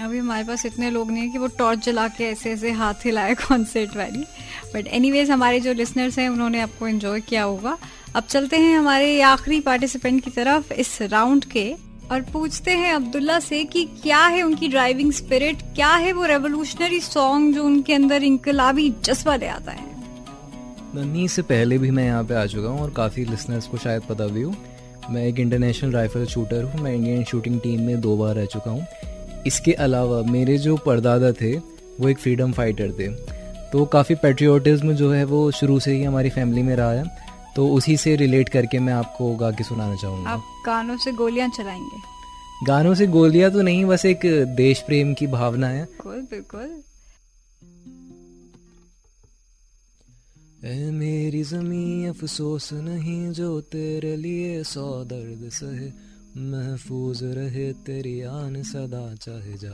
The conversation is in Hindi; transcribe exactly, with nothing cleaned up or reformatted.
अभी हमारे पास इतने लोग नहीं है कि वो टॉर्च जला के ऐसे ऐसे हाथ हिलाए कॉन्सर्ट वाली, बट एनीवेज हमारे जो लिसनर्स हैं उन्होंने आपको एंजॉय किया होगा। अब चलते हैं हमारे आखिरी पार्टिसिपेंट की तरफ इस राउंड के और पूछते हैं अब्दुल्ला से कि क्या है उनकी ड्राइविंग स्पिरिट, क्या है वो रेवोल्यूशनरी सॉन्ग जो उनके अंदर इंकलाबी जज्बा ले आता है। नन्ही से पहले भी मैं यहाँ पे आ चुका हूँ और काफ़ी लिसनर्स को शायद पता भी हो, मैं एक इंटरनेशनल राइफल शूटर हूँ। मैं इंडियन शूटिंग टीम में दो बार रह चुका हूँ। इसके अलावा मेरे जो परदादा थे वो एक फ्रीडम फाइटर थे, तो काफ़ी पेट्रियोटिज्म जो है वो शुरू से ही हमारी फैमिली में रहा है, तो उसी से रिलेट करके मैं आपको गा के सुनाना चाहूँगा। आप गानों से गोलियां चलाएंगे? गानों से गोलियां तो नहीं, बस एक देश प्रेम की भावना है। बिल्कुल बिल्कुल। ऐ मेरी ज़मीं अफसोस नहीं जो तेरे लिए सौ दर्द सहे, महफूज रहे तेरी आन सदा चाहे जा।